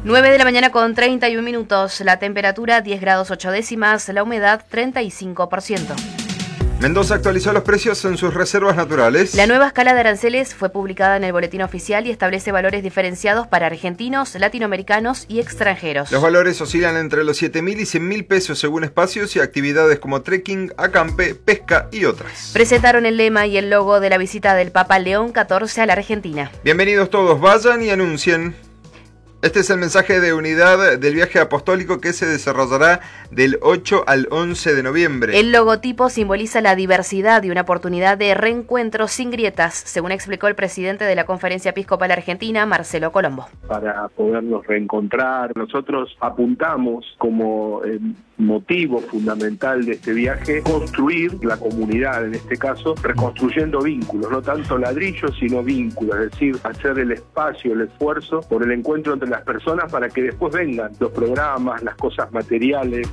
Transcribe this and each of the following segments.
9 de la mañana con 31 minutos, la temperatura 10 grados 8 décimas, la humedad 35%. Mendoza actualizó los precios en sus reservas naturales. La nueva escala de aranceles fue publicada en el boletín oficial y establece valores diferenciados para argentinos, latinoamericanos y extranjeros. Los valores oscilan entre los 7.000 y 100.000 pesos según espacios y actividades como trekking, acampe, pesca y otras. Presentaron el lema y el logo de la visita del Papa León XIV a la Argentina. Bienvenidos todos, vayan y anuncien. Este es el mensaje de unidad del viaje apostólico que se desarrollará del 8 al 11 de noviembre. El logotipo simboliza la diversidad y una oportunidad de reencuentro sin grietas, según explicó el presidente de la Conferencia Episcopal Argentina, Marcelo Colombo. Para podernos reencontrar, nosotros apuntamos como motivo fundamental de este viaje construir la comunidad, en este caso, reconstruyendo vínculos, no tanto ladrillos, sino vínculos, es decir, hacer el espacio, el esfuerzo por el encuentro entre las personas para que después vengan los programas, las cosas materiales.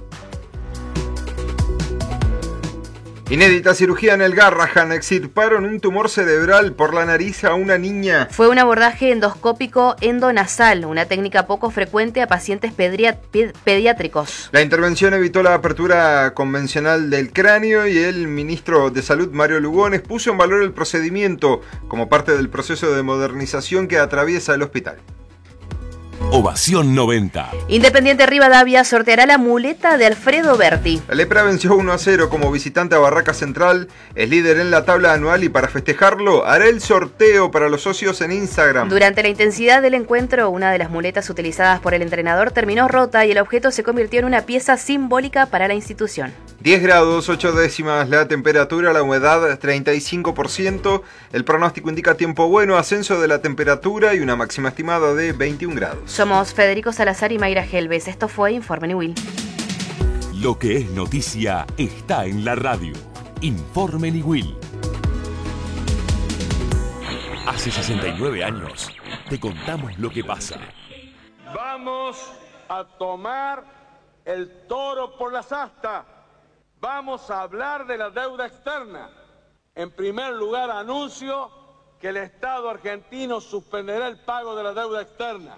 Inédita cirugía en el Garrahan, extirparon un tumor cerebral por la nariz a una niña. Fue un abordaje endoscópico endonasal, una técnica poco frecuente a pacientes pediátricos. La intervención evitó la apertura convencional del cráneo y el ministro de Salud, Mario Lugones, puso en valor el procedimiento como parte del proceso de modernización que atraviesa el hospital. Ovación 90. Independiente Rivadavia sorteará la muleta de Alfredo Berti. La Lepra venció 1-0 como visitante a Barraca Central, es líder en la tabla anual y para festejarlo hará el sorteo para los socios en Instagram. Durante la intensidad del encuentro, una de las muletas utilizadas por el entrenador terminó rota y el objeto se convirtió en una pieza simbólica para la institución. 10 grados 8 décimas la temperatura, la humedad 35%, el pronóstico indica tiempo bueno, ascenso de la temperatura y una máxima estimada de 21 grados. Somos Federico Salazar y Mayra Gelbes. Esto fue Informe Niwil. Lo que es noticia está en la radio. Informe Niwil. Hace 69 años te contamos lo que pasa. Vamos a tomar el toro por las astas. Vamos a hablar de la deuda externa. En primer lugar, anuncio que el Estado argentino suspenderá el pago de la deuda externa.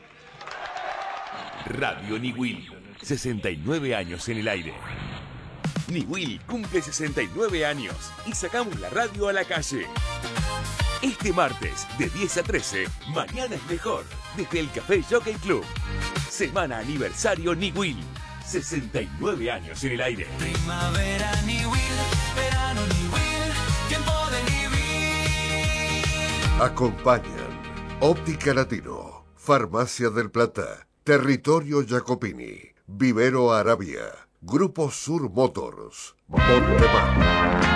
Radio Niwil, 69 años en el aire. Niwil cumple 69 años y sacamos la radio a la calle. Este martes, de 10 a 13, Mañana es Mejor, desde el Café Jockey Club. Semana aniversario Niwil, 69 años en el aire. Primavera Niwil, verano Niwil, tiempo de Niwil. Acompañan Óptica Latino, Farmacia del Plata, Territorio Jacopini, Vivero Arabia, Grupo Sur Motors, Montemar.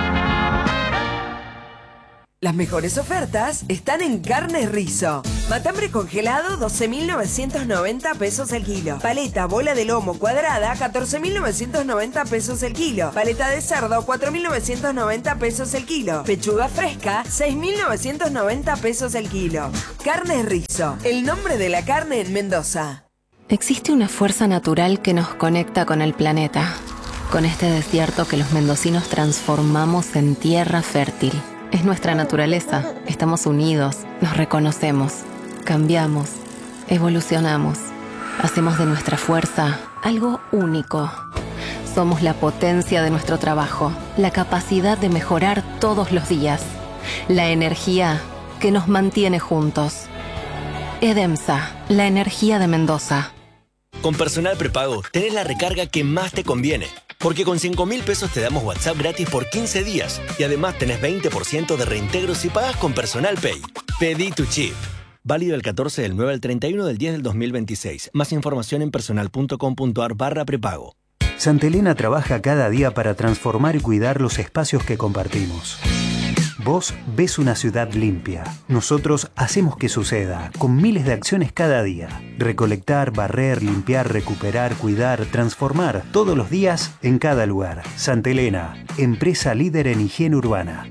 Las mejores ofertas están en Carnes Rizo. Matambre congelado, 12.990 pesos el kilo. Paleta bola de lomo cuadrada, 14.990 pesos el kilo. Paleta de cerdo, 4.990 pesos el kilo. Pechuga fresca, 6.990 pesos el kilo. Carnes Rizo, el nombre de la carne en Mendoza. Existe una fuerza natural que nos conecta con el planeta, con este desierto que los mendocinos transformamos en tierra fértil. Es nuestra naturaleza, estamos unidos, nos reconocemos, cambiamos, evolucionamos, hacemos de nuestra fuerza algo único. Somos la potencia de nuestro trabajo, la capacidad de mejorar todos los días, la energía que nos mantiene juntos. Edemsa, la energía de Mendoza. Con Personal Prepago, tenés la recarga que más te conviene. Porque con 5.000 pesos te damos WhatsApp gratis por 15 días. Y además tenés 20% de reintegro si pagas con Personal Pay. Pedí tu chip. Válido del 14 del 9 al 31 del 10 del 2026. Más información en personal.com.ar/prepago. Santa Elena trabaja cada día para transformar y cuidar los espacios que compartimos. Vos ves una ciudad limpia. Nosotros hacemos que suceda, con miles de acciones cada día. Recolectar, barrer, limpiar, recuperar, cuidar, transformar, todos los días, en cada lugar. Santa Elena, empresa líder en higiene urbana.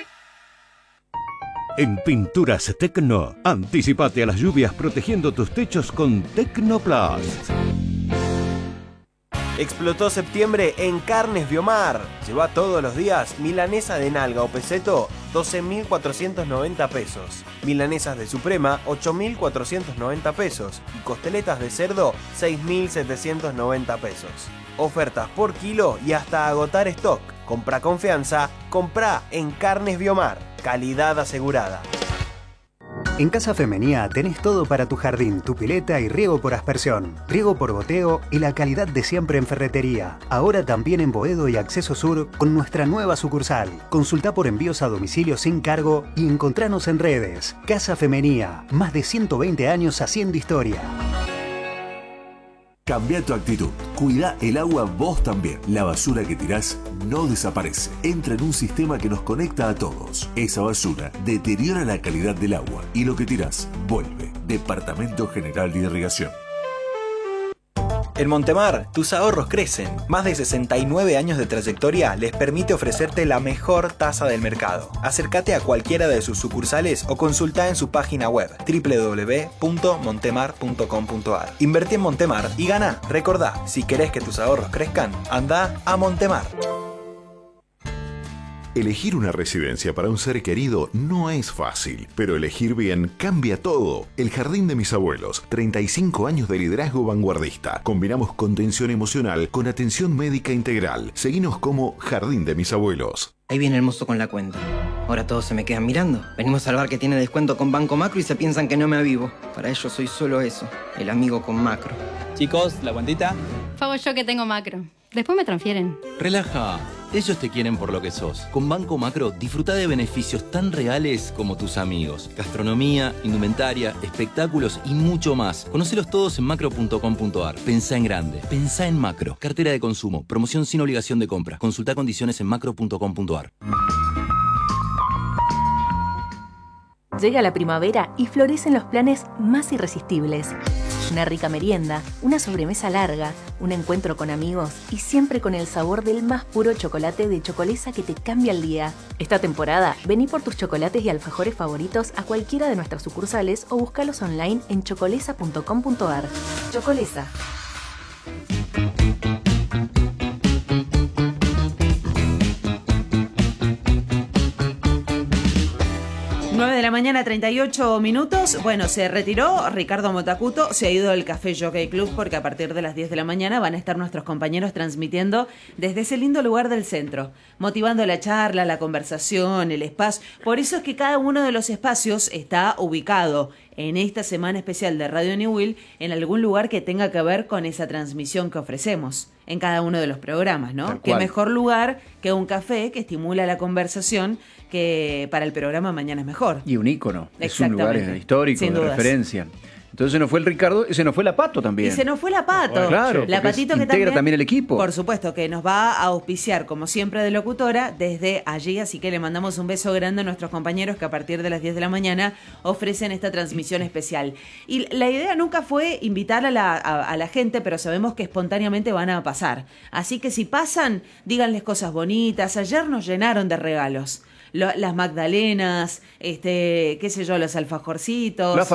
En Pinturas Tecno, anticipate a las lluvias protegiendo tus techos con Tecnoplast. Explotó septiembre en Carnes Biomar. Lleva todos los días milanesa de nalga o peseto 12.490 pesos. Milanesas de Suprema, 8.490 pesos. Y costeletas de cerdo, 6.790 pesos. Ofertas por kilo y hasta agotar stock. Compra confianza, compra en Carnes Biomar. Calidad asegurada. En Casa Femenía tenés todo para tu jardín, tu pileta y riego por aspersión, riego por goteo y la calidad de siempre en ferretería. Ahora también en Boedo y Acceso Sur con nuestra nueva sucursal. Consultá por envíos a domicilio sin cargo y encontranos en redes. Casa Femenía, más de 120 años haciendo historia. Cambia tu actitud. Cuida el agua vos también. La basura que tirás no desaparece. Entra en un sistema que nos conecta a todos. Esa basura deteriora la calidad del agua y lo que tirás vuelve. Departamento General de Irrigación. En Montemar, tus ahorros crecen. Más de 69 años de trayectoria les permite ofrecerte la mejor tasa del mercado. Acércate a cualquiera de sus sucursales o consulta en su página web www.montemar.com.ar. Invertí en Montemar y gana. Recordá, si querés que tus ahorros crezcan, anda a Montemar. Elegir una residencia para un ser querido no es fácil, pero elegir bien cambia todo. El Jardín de mis abuelos, 35 años de liderazgo vanguardista. Combinamos contención emocional con atención médica integral. Seguinos como Jardín de mis abuelos. Ahí viene el mozo con la cuenta. Ahora todos se me quedan mirando. Venimos al bar que tiene descuento con Banco Macro y se piensan que no me avivo. Para ellos soy solo eso, el amigo con Macro. Chicos, ¿la cuentita? Pago yo que tengo Macro. Después me transfieren. Relaja. Ellos te quieren por lo que sos. Con Banco Macro disfruta de beneficios tan reales como tus amigos. Gastronomía, indumentaria, espectáculos y mucho más. Conocelos todos en macro.com.ar. Pensá en grande. Pensá en Macro. Cartera de consumo. Promoción sin obligación de compra. Consulta condiciones en macro.com.ar. Llega la primavera y florecen los planes más irresistibles. Una rica merienda, una sobremesa larga, un encuentro con amigos y siempre con el sabor del más puro chocolate de Chocolesa que te cambia el día. Esta temporada, vení por tus chocolates y alfajores favoritos a cualquiera de nuestras sucursales o búscalos online en chocolesa.com.ar. Chocolesa. 9 de la mañana, 38 minutos. Bueno, se retiró Ricardo Motacuto, se ha ido al Café Jockey Club porque a partir de las 10 de la mañana van a estar nuestros compañeros transmitiendo desde ese lindo lugar del centro, motivando la charla, la conversación, el espacio. Por eso es que cada uno de los espacios está ubicado en esta semana especial de Radio New Will en algún lugar que tenga que ver con esa transmisión que ofrecemos en cada uno de los programas, ¿no? Qué mejor lugar que un café que estimula la conversación que para el programa Mañana es Mejor. Y un ícono, es un lugar histórico, de referencia. Entonces se nos fue el Ricardo y se nos fue la Pato también. Y se nos fue la Pato. Claro, la Patito que integra también el equipo. Por supuesto, que nos va a auspiciar, como siempre, de locutora desde allí. Así que le mandamos un beso grande a nuestros compañeros que a partir de las 10 de la mañana ofrecen esta transmisión especial. Y la idea nunca fue invitar a la gente, pero sabemos que espontáneamente van a pasar. Así que si pasan, díganles cosas bonitas. Ayer nos llenaron de regalos. Las magdalenas, qué sé yo, los alfajorcitos. Las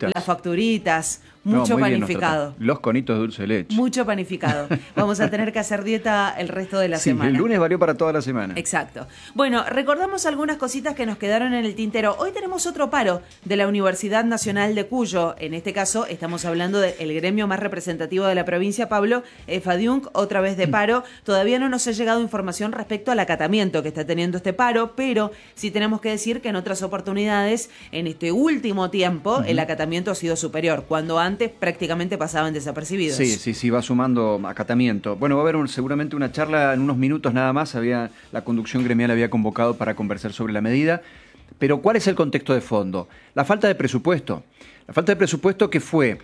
facturitas. Mucho panificado. Los conitos de dulce de leche. Mucho panificado. Vamos a tener que hacer dieta el resto de la semana. El lunes valió para toda la semana. Exacto. Bueno, recordamos algunas cositas que nos quedaron en el tintero. Hoy tenemos otro paro de la Universidad Nacional de Cuyo. En este caso estamos hablando del gremio más representativo de la provincia, Pablo, FADIUNC, otra vez de paro. Todavía no nos ha llegado información respecto al acatamiento que está teniendo este paro, pero sí tenemos que decir que en otras oportunidades, en este último tiempo, el acatamiento ha sido superior. Cuando antes prácticamente pasaban desapercibidos. Sí, va sumando acatamiento. Bueno, va a haber seguramente una charla en unos minutos nada más. La conducción gremial había convocado para conversar sobre la medida. Pero ¿cuál es el contexto de fondo? La falta de presupuesto. La falta de presupuesto que fue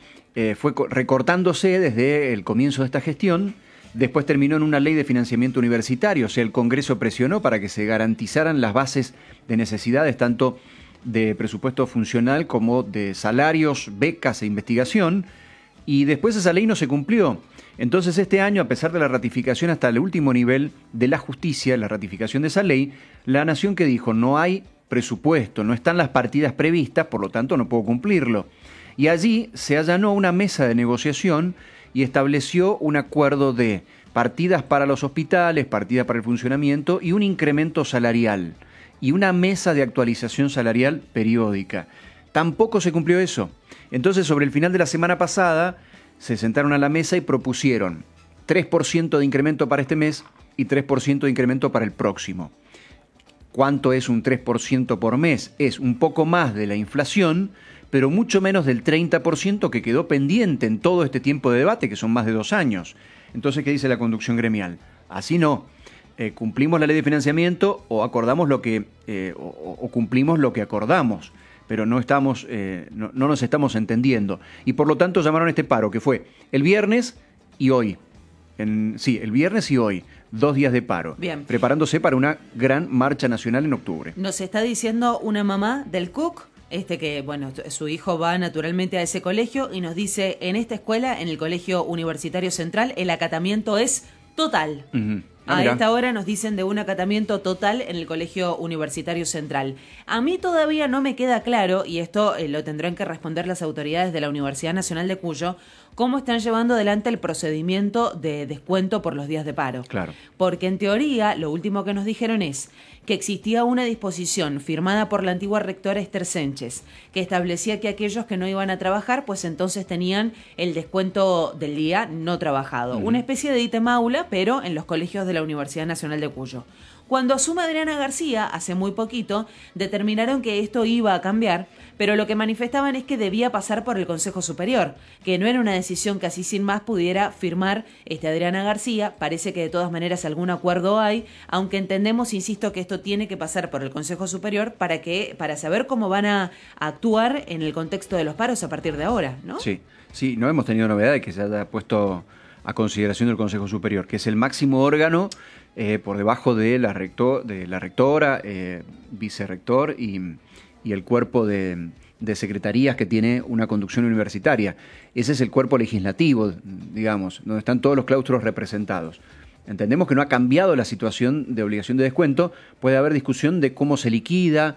recortándose desde el comienzo de esta gestión. Después terminó en una ley de financiamiento universitario. O sea, el Congreso presionó para que se garantizaran las bases de necesidades, tanto de presupuesto funcional como de salarios, becas e investigación, y después esa ley no se cumplió. Entonces este año, a pesar de la ratificación hasta el último nivel de la justicia, la ratificación de esa ley, la Nación que dijo no hay presupuesto, no están las partidas previstas, por lo tanto no puedo cumplirlo. Y allí se allanó una mesa de negociación y estableció un acuerdo de partidas para los hospitales, partidas para el funcionamiento y un incremento salarial. y una mesa de actualización salarial periódica. Tampoco se cumplió eso. Entonces, sobre el final de la semana pasada, se sentaron a la mesa y propusieron 3% de incremento para este mes y 3% de incremento para el próximo. ¿Cuánto es un 3% por mes? Es un poco más de la inflación, pero mucho menos del 30% que quedó pendiente en todo este tiempo de debate, que son más de 2 años. Entonces, ¿qué dice la conducción gremial? Así no. Cumplimos la ley de financiamiento o acordamos lo que o cumplimos lo que acordamos, pero no nos estamos entendiendo. Y por lo tanto llamaron a este paro, que fue el viernes y hoy. El viernes y hoy. 2 días de paro. Bien. Preparándose para una gran marcha nacional en octubre. Nos está diciendo una mamá del Cook, que bueno, su hijo va naturalmente a ese colegio y nos dice, en esta escuela, en el Colegio Universitario Central, el acatamiento es total. Uh-huh. A esta hora nos dicen de un acatamiento total en el Colegio Universitario Central. A mí todavía no me queda claro, y esto lo tendrán que responder las autoridades de la Universidad Nacional de Cuyo, cómo están llevando adelante el procedimiento de descuento por los días de paro. Claro. Porque en teoría, lo último que nos dijeron es que existía una disposición firmada por la antigua rectora Esther Sánchez, que establecía que aquellos que no iban a trabajar, pues entonces tenían el descuento del día no trabajado. Una especie de ítem aula, pero en los colegios de la Universidad Nacional de Cuyo. Cuando asume Adriana García, hace muy poquito, determinaron que esto iba a cambiar, pero lo que manifestaban es que debía pasar por el Consejo Superior, que no era una decisión que así sin más pudiera firmar Adriana García. Parece que de todas maneras algún acuerdo hay, aunque entendemos, insisto, que esto tiene que pasar por el Consejo Superior para saber cómo van a actuar en el contexto de los paros a partir de ahora, ¿no? Sí, no hemos tenido novedad de que se haya puesto a consideración del Consejo Superior, que es el máximo órgano por debajo de la rectora, vicerrector y el cuerpo de secretarías que tiene una conducción universitaria. Ese es el cuerpo legislativo, digamos, donde están todos los claustros representados. Entendemos que no ha cambiado la situación de obligación de descuento. Puede haber discusión de cómo se liquida,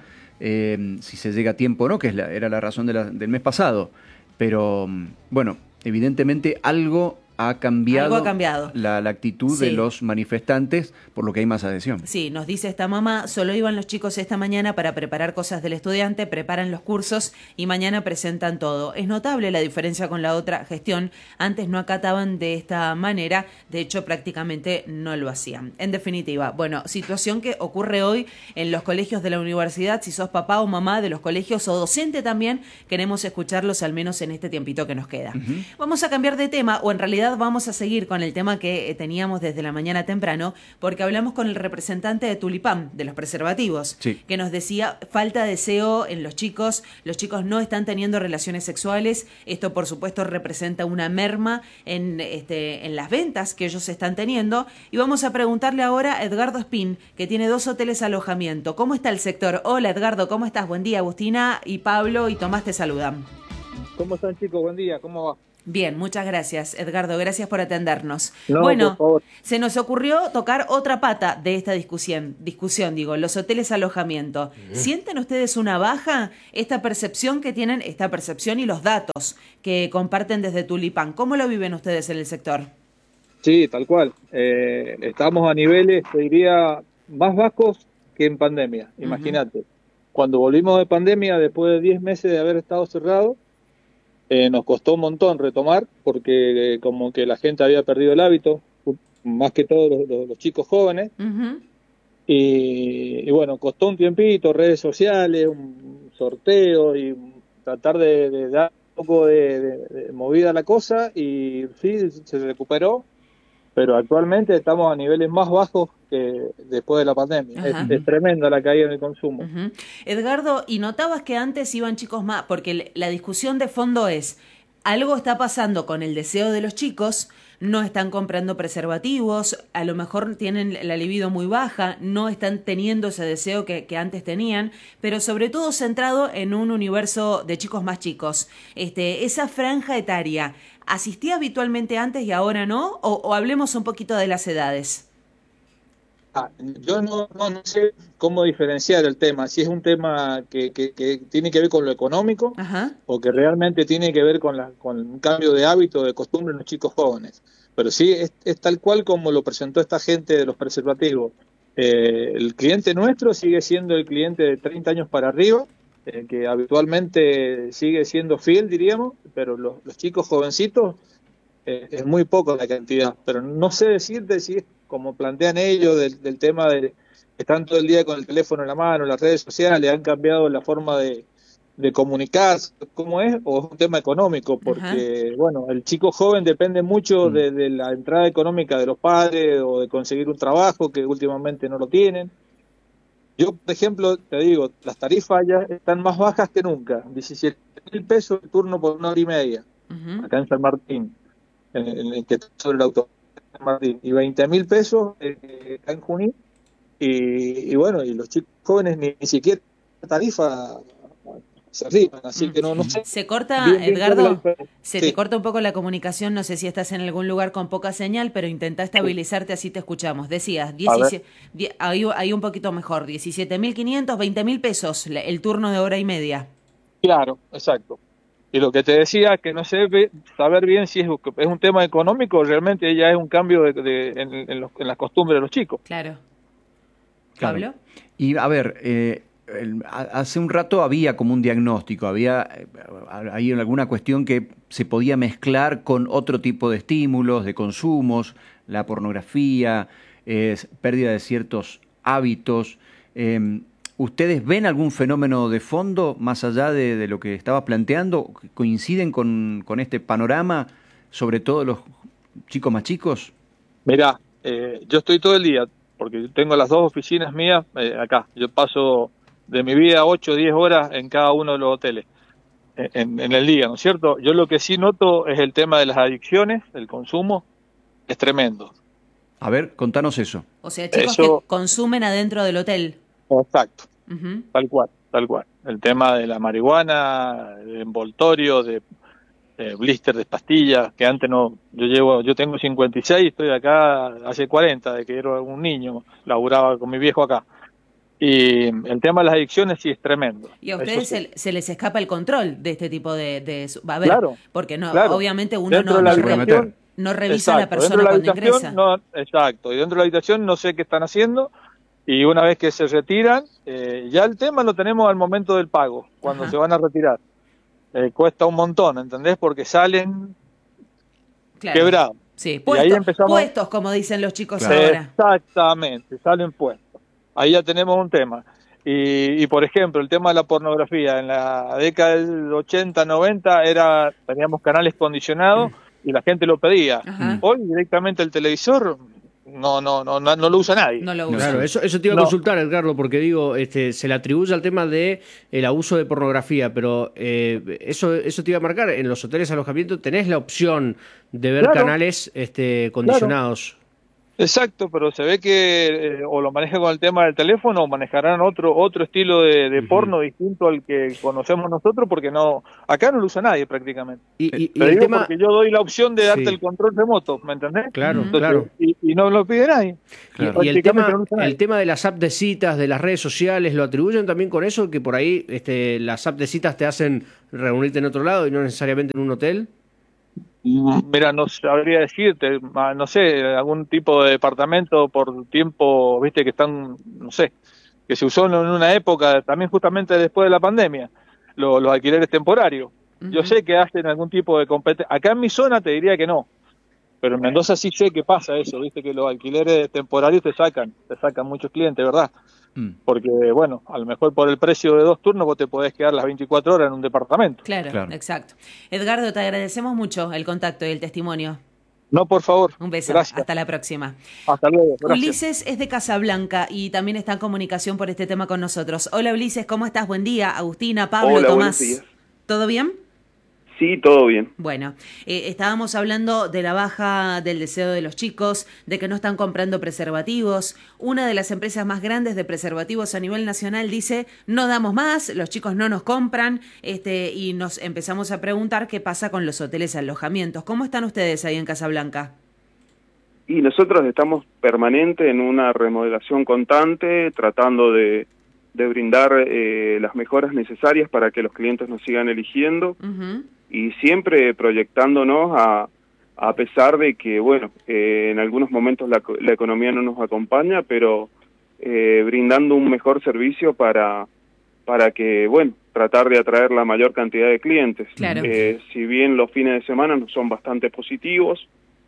si se llega a tiempo o no, que era la razón del mes pasado. Pero, bueno, evidentemente algo ha cambiado la actitud de los manifestantes, por lo que hay más adhesión. Sí, nos dice esta mamá, solo iban los chicos esta mañana para preparar cosas del estudiante, preparan los cursos y mañana presentan todo. Es notable la diferencia con la otra gestión. Antes no acataban de esta manera, de hecho prácticamente no lo hacían. En definitiva, bueno, situación que ocurre hoy en los colegios de la universidad. Si sos papá o mamá de los colegios o docente también, queremos escucharlos al menos en este tiempito que nos queda. Uh-huh. Vamos a cambiar de tema, o en realidad vamos a seguir con el tema que teníamos desde la mañana temprano, porque hablamos con el representante de Tulipán, de los preservativos, que nos decía falta de deseo en los chicos no están teniendo relaciones sexuales. Esto por supuesto representa una merma en las ventas que ellos están teniendo, y vamos a preguntarle ahora a Edgardo Espín, que tiene 2 hoteles alojamiento. ¿Cómo está el sector? Hola Edgardo, ¿cómo estás? Buen día. Agustina y Pablo y Tomás te saludan. ¿Cómo están, chicos? Buen día, ¿cómo va? Bien, muchas gracias, Edgardo. Gracias por atendernos. No, bueno, por favor. Se nos ocurrió tocar otra pata de esta discusión, los hoteles alojamiento. ¿Sienten ustedes una baja? Esta percepción que tienen, esta percepción y los datos que comparten desde Tulipán, ¿cómo lo viven ustedes en el sector? Sí, tal cual. Estamos a niveles, te diría, más bajos que en pandemia. Imagínate. Cuando volvimos de pandemia, después de 10 meses de haber estado cerrado, nos costó un montón retomar, porque como que la gente había perdido el hábito, más que todos los chicos jóvenes. Y bueno, costó un tiempito, redes sociales, un sorteo y tratar de dar un poco de movida a la cosa, y sí, se recuperó, pero actualmente estamos a niveles más bajos que después de la pandemia. Es tremenda la caída en el consumo. Edgardo, ¿y notabas que antes iban chicos más? Porque la discusión de fondo es, algo está pasando con el deseo de los chicos, no están comprando preservativos, a lo mejor tienen la libido muy baja, no están teniendo ese deseo que antes tenían, pero sobre todo centrado en un universo de chicos más chicos. Esa franja etaria, ¿asistía habitualmente antes y ahora no? ¿O hablemos un poquito de las edades? Yo no sé cómo diferenciar el tema, si es un tema que tiene que ver con lo económico o que realmente tiene que ver con un cambio de hábito, de costumbre en los chicos jóvenes. Pero sí, es tal cual como lo presentó esta gente de los preservativos. El cliente nuestro sigue siendo el cliente de 30 años para arriba, que habitualmente sigue siendo fiel, diríamos, pero los chicos jovencitos es muy poco la cantidad. Pero no sé decirte si es como plantean ellos del tema de que están todo el día con el teléfono en la mano, las redes sociales, han cambiado la forma de comunicarse, cómo es, o es un tema económico, porque, bueno, el chico joven depende mucho de la entrada económica de los padres o de conseguir un trabajo que últimamente no lo tienen. Yo, por ejemplo, te digo, las tarifas ya están más bajas que nunca, 17.000 pesos el turno por 1 hora y media, acá en San Martín, en el que está sobre el auto San Martín, y 20.000 pesos acá en Junín, y bueno, y los chicos jóvenes ni siquiera la tarifa se arriban, así que no sé. Se corta, bien Edgardo, se sí. te corta un poco la comunicación, no sé si estás en algún lugar con poca señal, pero intenta estabilizarte, así te escuchamos. Decías, ahí un poquito mejor, 17.500, 20.000 pesos el turno de hora y media. Claro, exacto. Y lo que te decía, que no se debe saber bien si es un tema económico o realmente ya es un cambio en las costumbres de los chicos. Claro. Claro. ¿Pablo? Y a ver, hace un rato había como un diagnóstico, había alguna cuestión que se podía mezclar con otro tipo de estímulos, de consumos, la pornografía, pérdida de ciertos hábitos. ¿Ustedes ven algún fenómeno de fondo más allá de lo que estaba planteando? ¿Coinciden con este panorama, sobre todo los chicos más chicos? Mirá, yo estoy todo el día, porque yo tengo las 2 oficinas mías acá. Yo paso de mi vida 8 o 10 horas en cada uno de los hoteles, en el día, ¿no es cierto? Yo lo que sí noto es el tema de las adicciones, el consumo, es tremendo. A ver, contanos eso. O sea, chicos que consumen adentro del hotel. Exacto, tal cual. El tema de la marihuana, de envoltorio, de blister de pastillas, que antes no, yo tengo 56, estoy acá hace 40, de que era un niño, laburaba con mi viejo acá. Y el tema de las adicciones sí es tremendo. Y a ustedes se les escapa el control de este tipo de a ver, claro, porque no, claro. Obviamente uno no revisa a la persona cuando ingresa. Exacto, y dentro de la habitación no sé qué están haciendo, y una vez que se retiran, ya el tema lo tenemos al momento del pago, cuando se van a retirar. Cuesta un montón, ¿entendés? Porque salen quebrados. Sí, puestos, como dicen los chicos ahora. Exactamente, salen puestos. Ahí ya tenemos un tema. Y por ejemplo, el tema de la pornografía, en la década del 80, 90 teníamos canales condicionados y la gente lo pedía. Hoy directamente el televisor no lo usa nadie. No lo usa. Claro, eso te iba a consultar, Edgardo, porque digo, se le atribuye al tema de el abuso de pornografía, pero eso te iba a marcar, en los hoteles de alojamiento tenés la opción de ver canales condicionados. Claro. Exacto, pero se ve que o lo maneja con el tema del teléfono o manejarán otro estilo de porno distinto al que conocemos nosotros, porque acá no lo usa nadie prácticamente. Y el tema, porque yo doy la opción de darte el control remoto, ¿me entendés? Claro, entonces, claro. Y no lo pide nadie. Claro. Y el tema de las apps de citas, de las redes sociales, ¿lo atribuyen también con eso? Que por ahí las apps de citas te hacen reunirte en otro lado y no necesariamente en un hotel. Mira, no sabría decirte, no sé, algún tipo de departamento por tiempo, viste, que están, no sé, que se usó en una época, también justamente después de la pandemia, los alquileres temporarios. Yo sé que hacen algún tipo de competencia. Acá en mi zona te diría que no, pero en Mendoza sí sé que pasa eso, viste, que los alquileres temporarios te sacan muchos clientes, ¿verdad? Porque, bueno, a lo mejor por el precio de 2 turnos vos te podés quedar las 24 horas en un departamento. Claro, exacto. Edgardo, te agradecemos mucho el contacto y el testimonio. No, por favor. Un beso. Gracias. Hasta la próxima. Hasta luego. Gracias. Ulises es de Casablanca y también está en comunicación por este tema con nosotros. Hola, Ulises, ¿cómo estás? Buen día. Agustina, Pablo, Hola, Tomás. buenos días. ¿Todo bien? Sí, todo bien. Bueno, estábamos hablando de la baja del deseo de los chicos, de que no están comprando preservativos. Una de las empresas más grandes de preservativos a nivel nacional dice, no damos más, los chicos no nos compran, y nos empezamos a preguntar qué pasa con los hoteles y alojamientos. ¿Cómo están ustedes ahí en Casablanca? Y nosotros estamos permanente en una remodelación constante, tratando de brindar las mejoras necesarias para que los clientes nos sigan eligiendo. Y siempre proyectándonos a pesar de que, bueno, en algunos momentos la economía no nos acompaña, pero brindando un mejor servicio para que, bueno, tratar de atraer la mayor cantidad de clientes. Claro. Si bien los fines de semana son bastante positivos,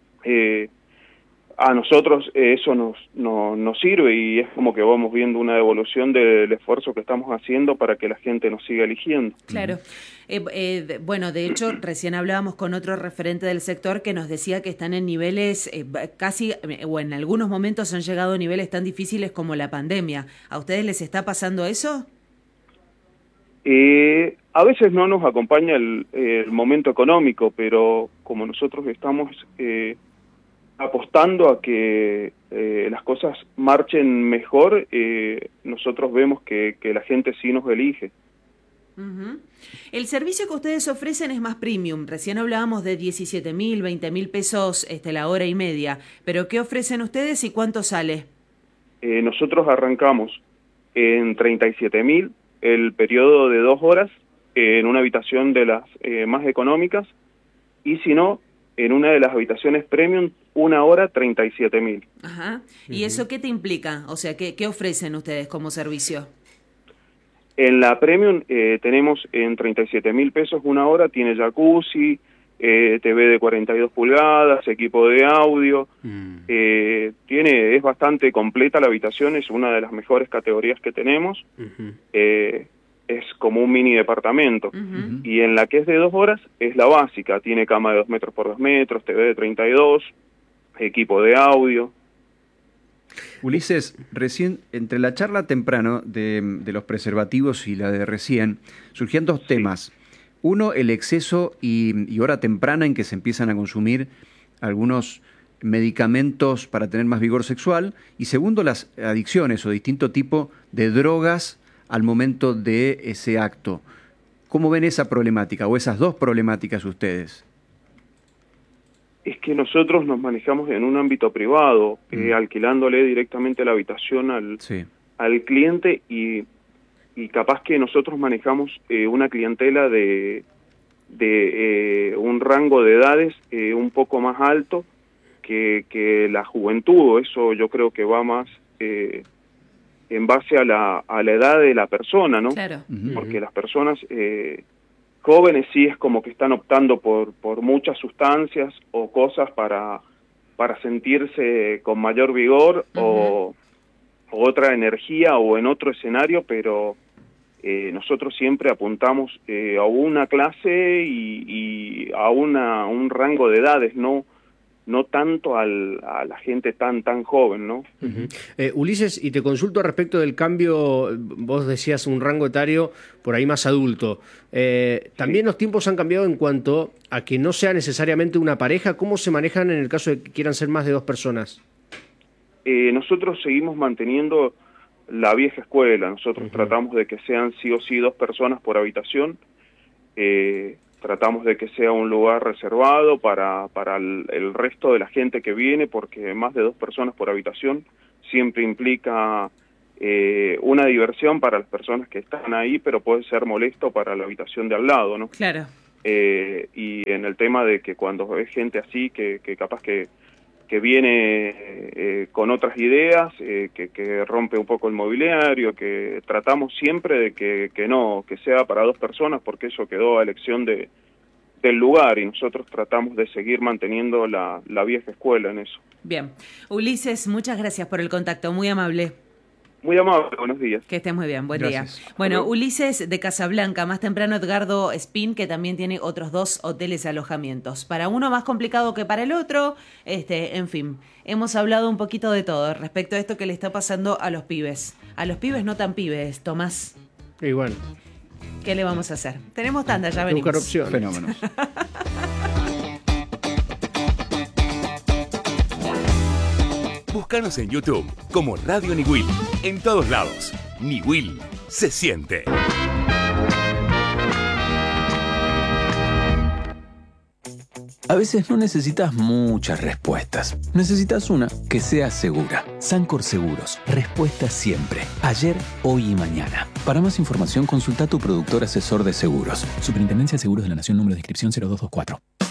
a nosotros eso nos sirve y es como que vamos viendo una devolución del esfuerzo que estamos haciendo para que la gente nos siga eligiendo. Claro. Bueno, de hecho, recién hablábamos con otro referente del sector que nos decía que están en niveles casi, o en algunos momentos han llegado a niveles tan difíciles como la pandemia. ¿A ustedes les está pasando eso? A veces no nos acompaña el momento económico, pero como nosotros estamos apostando a que las cosas marchen mejor, nosotros vemos que la gente sí nos elige. Uh-huh. El servicio que ustedes ofrecen es más premium. Recién hablábamos de 17.000, 20.000 pesos la hora y media. ¿Pero qué ofrecen ustedes y cuánto sale? Nosotros arrancamos en 37.000 el periodo de 2 horas en una habitación de las más económicas, y si no, en una de las habitaciones premium, 1 hora 37.000. Ajá. ¿Y eso qué te implica? O sea, ¿qué ofrecen ustedes como servicio? En la premium tenemos en 37.000 pesos 1 hora, tiene jacuzzi, TV de 42 pulgadas, equipo de audio, es bastante completa la habitación, es una de las mejores categorías que tenemos. Es como un mini departamento. Y en la que es de 2 horas es la básica, tiene cama de 2 metros por 2 metros, TV de 32, equipo de audio. Ulises, recién, entre la charla temprano de los preservativos y la de recién, surgían 2 temas. Uno, el exceso y hora temprana en que se empiezan a consumir algunos medicamentos para tener más vigor sexual. Y segundo, las adicciones o distinto tipo de drogas al momento de ese acto. ¿Cómo ven esa problemática o esas 2 problemáticas ustedes? Es que nosotros nos manejamos en un ámbito privado, alquilándole directamente la habitación al cliente y capaz que nosotros manejamos una clientela de un rango de edades un poco más alto que la juventud. Eso yo creo que va más en base a la edad de la persona, ¿no? Claro. Porque las personas jóvenes sí es como que están optando por muchas sustancias o cosas para sentirse con mayor vigor o otra energía o en otro escenario, pero nosotros siempre apuntamos a una clase y a un rango de edades, no tanto a la gente tan joven, ¿no? Ulises, y te consulto respecto del cambio, vos decías un rango etario por ahí más adulto. También los tiempos han cambiado en cuanto a que no sea necesariamente una pareja. ¿Cómo se manejan en el caso de que quieran ser más de 2 personas? Nosotros seguimos manteniendo la vieja escuela. Nosotros tratamos de que sean sí o sí 2 personas por habitación. Tratamos de que sea un lugar reservado para el resto de la gente que viene, porque más de 2 personas por habitación siempre implica una diversión para las personas que están ahí, pero puede ser molesto para la habitación de al lado, ¿no? Claro. Y en el tema de que cuando es gente así, que capaz que viene con otras ideas, que rompe un poco el mobiliario, que tratamos siempre de que sea para 2 personas, porque eso quedó a elección del lugar y nosotros tratamos de seguir manteniendo la vieja escuela en eso. Bien. Ulises, muchas gracias por el contacto, muy amable. Muy amable, buenos días. Que estés muy bien, buen Gracias. día. Bueno, Ulises de Casablanca, más temprano Edgardo Spin, que también tiene otros 2 hoteles y alojamientos. Para uno más complicado que para el otro, en fin, hemos hablado un poquito de todo respecto a esto que le está pasando a los pibes. A los pibes no tan pibes, Tomás. Y bueno. ¿Qué le vamos a hacer? Tenemos tanda, ya venimos. Buscar opciones. Fenómenos. Búscanos en YouTube como Radio Niwil. En todos lados. Niwil se siente. A veces no necesitas muchas respuestas. Necesitas una que sea segura. Sancor Seguros. Respuesta siempre. Ayer, hoy y mañana. Para más información, consulta a tu productor asesor de seguros. Superintendencia de Seguros de la Nación, número de inscripción 0224.